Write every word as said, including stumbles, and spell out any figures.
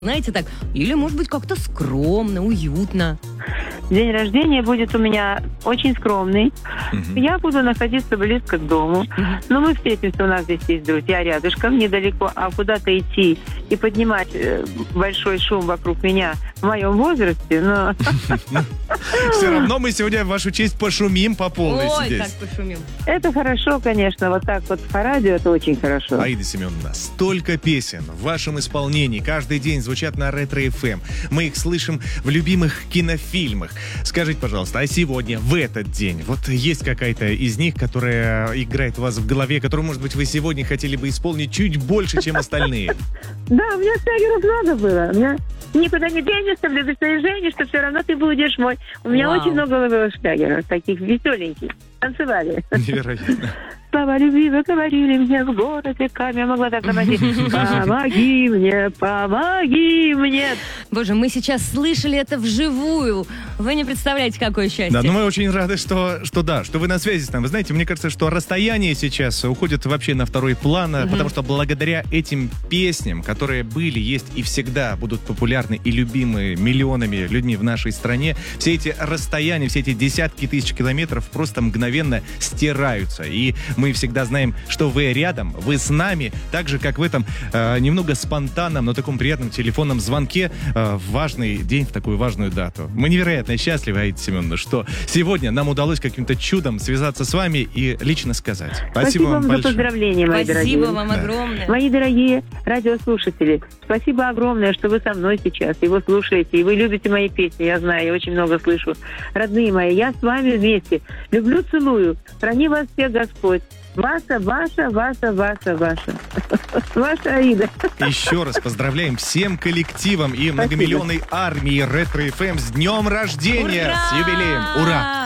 Знаете, так, или, может быть, как-то скромно, уютно. День рождения будет у меня очень скромный. Мгм. Я буду находиться близко к дому. Мгм. Но мы встретимся, у нас здесь есть друзья рядышком, недалеко. А куда-то идти и поднимать э, большой шум вокруг меня в моем возрасте, но Все равно мы сегодня в вашу честь пошумим по полной Ой, здесь. как пошумим. это хорошо, конечно. Вот так вот по радио это очень хорошо. Аида Семеновна, столько песен в вашем исполнении каждый день звучат на Ретро-эф эм. Мы их слышим в любимых кинофильмах. Скажите, пожалуйста, а сегодня, в этот день, вот есть какая-то из них, которая играет у вас в голове, которую, может быть, вы сегодня хотели бы исполнить чуть больше, чем остальные? Да, у меня стагеров много было. У меня никуда не денешься, влюбишься и женишься, все равно ты будешь мой. У меня Вау. очень много было стагеров, таких веселеньких. Танцевали. Невероятно. Слова любви вы говорили мне в городе Каме. Я могла так говорить. Помоги мне, помоги мне. Боже, мы сейчас слышали это вживую. Вы не представляете, какое счастье. Да, но мы очень рады, что, что да, что вы на связи с нами. Вы знаете, мне кажется, что расстояние сейчас уходит вообще на второй план, Мгм. потому что благодаря этим песням, которые были, есть и всегда будут популярны и любимы миллионами людьми в нашей стране, все эти расстояния, все эти десятки тысяч километров просто мгновенно стираются. И мы всегда знаем, что вы рядом, вы с нами, так же, как в этом э, немного спонтанном, но таком приятном телефонном звонке э, в важный день, в такую важную дату. Мы невероятно счастливы, Аида Семеновна, что сегодня нам удалось каким-то чудом связаться с вами и лично сказать. Спасибо вам за большое. поздравления, мои Спасибо дорогие. вам Да. огромное. Мои дорогие радиослушатели, спасибо огромное, что вы со мной сейчас, и вы слушаете, и вы любите мои песни, я знаю, я очень много слышу. Родные мои, я с вами вместе. Люблю, целую. Храни вас всех Господь. Ваша, ваша, ваша, ваша, ваша. Ваша Аида. Еще раз поздравляем всем коллективам и многомиллионной армии Ретро-эф эм с днем рождения, Ура! с юбилеем. Ура!